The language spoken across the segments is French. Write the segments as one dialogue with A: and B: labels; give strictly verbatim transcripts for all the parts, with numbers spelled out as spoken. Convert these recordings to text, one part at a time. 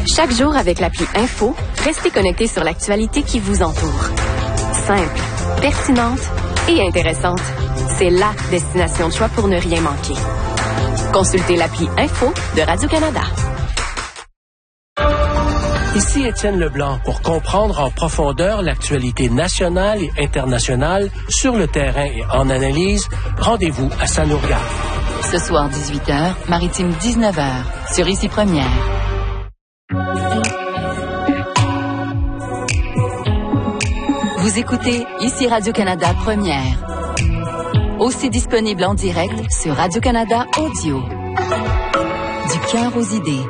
A: Chaque jour avec l'appli Info, restez connecté sur l'actualité qui vous entoure. Simple, pertinente et intéressante. C'est la destination de choix pour ne rien manquer. Consultez l'appli Info de Radio-Canada.
B: Ici Étienne Leblanc pour comprendre en profondeur l'actualité nationale et internationale sur le terrain et en analyse. Rendez-vous à Ça nous regarde.
C: Ce soir dix-huit heures, Maritime dix-neuf heures, sur Ici Première. Vous écoutez Ici Radio-Canada Première. Aussi disponible en direct sur Radio-Canada Audio. Du cœur aux idées.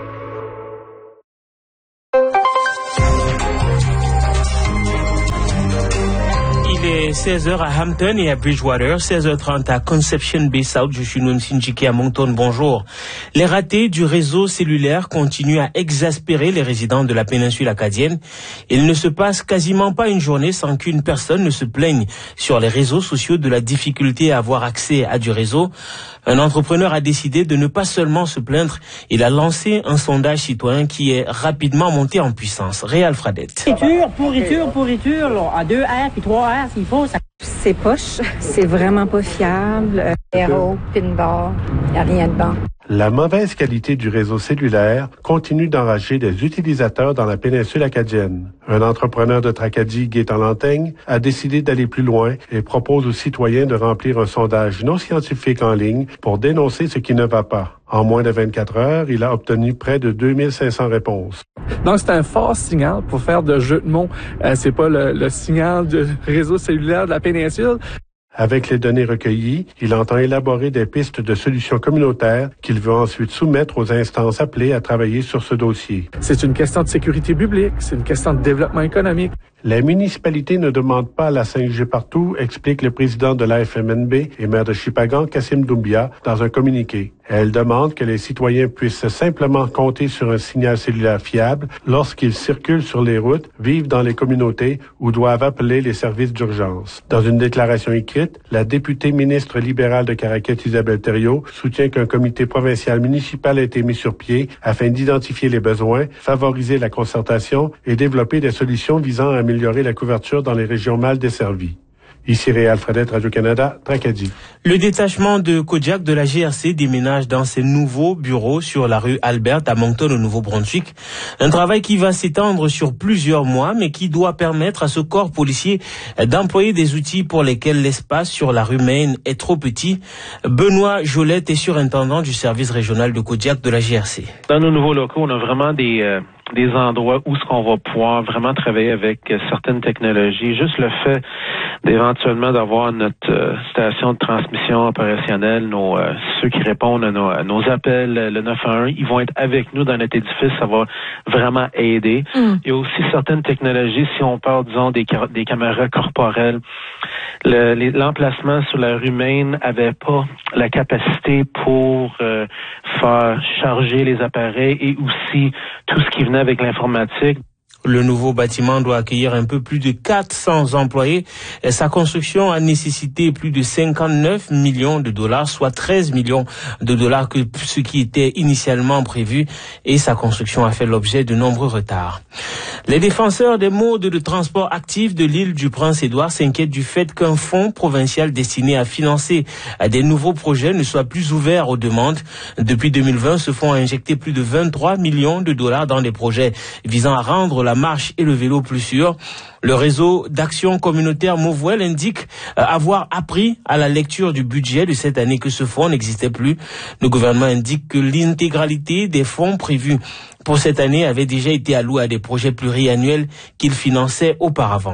D: Il est seize heures à Hampton et à Bridgewater, seize heures trente à Conception Bay South. Je suis Nunsinjiki à Moncton. Bonjour. Les ratés du réseau cellulaire continuent à exaspérer les résidents de la péninsule acadienne. Il ne se passe quasiment pas une journée sans qu'une personne ne se plaigne sur les réseaux sociaux de la difficulté à avoir accès à du réseau. Un entrepreneur a décidé de ne pas seulement se plaindre, il a lancé un sondage citoyen qui est rapidement monté en puissance. Réal Fradette.
E: Pourriture, pourriture, pourriture, là, à deux R puis trois R s'il faut. Ça...
F: C'est poche, c'est vraiment pas fiable. Héros, pinball, il n'y a rien dedans.
G: La mauvaise qualité du réseau cellulaire continue d'enrager des utilisateurs dans la péninsule acadienne. Un entrepreneur de Tracadie, Gaétan Lantaigne, a décidé d'aller plus loin et propose aux citoyens de remplir un sondage non scientifique en ligne pour dénoncer ce qui ne va pas. En moins de vingt-quatre heures, il a obtenu près de deux mille cinq cents réponses.
H: Donc, c'est un fort signal pour faire de jeu de mots. Euh, c'est pas le, le signal du réseau cellulaire de la péninsule.
G: Avec les données recueillies, il entend élaborer des pistes de solutions communautaires qu'il veut ensuite soumettre aux instances appelées à travailler sur ce dossier.
H: C'est une question de sécurité publique, c'est une question de développement économique.
G: Les municipalités ne demandent pas la cinq G partout, explique le président de l'A F M N B et maire de Shippagan, Kassim Doumbia, dans un communiqué. Elle demande que les citoyens puissent simplement compter sur un signal cellulaire fiable lorsqu'ils circulent sur les routes, vivent dans les communautés ou doivent appeler les services d'urgence. Dans une déclaration écrite, la députée ministre libérale de Caraquet, Isabelle Thériault, soutient qu'un comité provincial municipal a été mis sur pied afin d'identifier les besoins, favoriser la concertation et développer des solutions visant à améliorer la couverture dans les régions mal desservies. Ici Réal Fradette, Radio-Canada, Tracadie.
D: Le détachement de Kodiak de la G R C déménage dans ses nouveaux bureaux sur la rue Albert à Moncton au Nouveau-Brunswick. Un travail qui va s'étendre sur plusieurs mois, mais qui doit permettre à ce corps policier d'employer des outils pour lesquels l'espace sur la rue Maine est trop petit. Benoît Jolette est surintendant du service régional de Kodiak de la G R C.
I: Dans nos nouveaux locaux, on a vraiment des... Euh... des endroits où ce qu'on va pouvoir vraiment travailler avec euh, certaines technologies. Juste le fait d'éventuellement d'avoir notre euh, station de transmission opérationnelle, nos euh, ceux qui répondent à nos, à nos appels, le neuf un un, ils vont être avec nous dans notre édifice, ça va vraiment aider. Mm. Il y a aussi certaines technologies, si on parle, disons, des, des caméras corporelles. Le, les, l'emplacement sur la rue Maine avait pas la capacité pour euh, faire charger les appareils et aussi tout ce qui venait avec l'informatique.
D: Le nouveau bâtiment doit accueillir un peu plus de quatre cents employés. Et sa construction a nécessité plus de cinquante-neuf millions de dollars, soit treize millions de dollars que ce qui était initialement prévu. Et sa construction a fait l'objet de nombreux retards. Les défenseurs des modes de transport actifs de l'île du Prince-Édouard s'inquiètent du fait qu'un fonds provincial destiné à financer des nouveaux projets ne soit plus ouvert aux demandes. Depuis deux mille vingt, ce fonds a injecté plus de vingt-trois millions de dollars dans des projets visant à rendre la marche et le vélo plus sûrs. Le réseau d'action communautaire Mauvuel indique avoir appris à la lecture du budget de cette année que ce fonds n'existait plus. Le gouvernement indique que l'intégralité des fonds prévus pour cette année avait déjà été allouée à des projets pluriannuels qu'il finançait auparavant.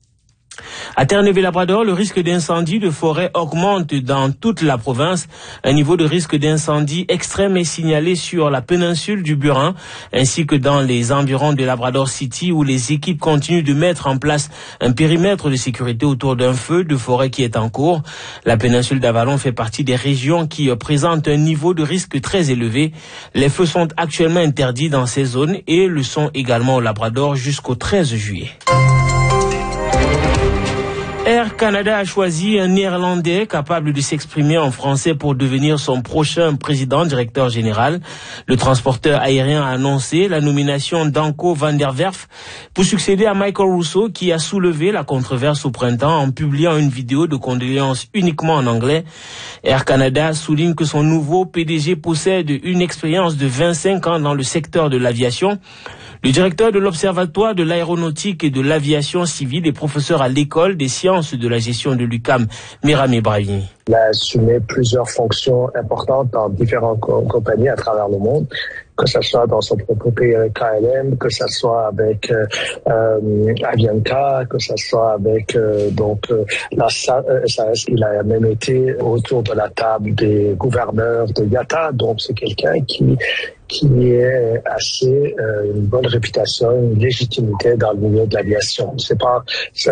D: À Terre-Neuve-Labrador, le risque d'incendie de forêt augmente dans toute la province. Un niveau de risque d'incendie extrême est signalé sur la péninsule du Burin, ainsi que dans les environs de Labrador City, où les équipes continuent de mettre en place un périmètre de sécurité autour d'un feu de forêt qui est en cours. La péninsule d'Avalon fait partie des régions qui présentent un niveau de risque très élevé. Les feux sont actuellement interdits dans ces zones et le sont également au Labrador jusqu'au treize juillet. Air Air Canada a choisi un Néerlandais capable de s'exprimer en français pour devenir son prochain président directeur général. Le transporteur aérien a annoncé la nomination d'Anko van der Werf pour succéder à Michael Rousseau, qui a soulevé la controverse au printemps en publiant une vidéo de condoléances uniquement en anglais. Air Canada souligne que son nouveau P D G possède une expérience de vingt-cinq ans dans le secteur de l'aviation. Le directeur de l'Observatoire de l'aéronautique et de l'aviation civile et professeur à l'école des sciences de la gestion de l'U Q A M, Miram Ibrahimi.
J: Il a assumé plusieurs fonctions importantes dans différentes co- compagnies à travers le monde, que ce soit dans son propre pays avec K L M, que ce soit avec euh, euh, Avianca, que ce soit avec euh, donc euh, la S A S. Il a même été autour de la table des gouverneurs de I A T A, donc c'est quelqu'un qui qui est assez euh, une bonne réputation, une légitimité dans le milieu de l'aviation. C'est pas, ça,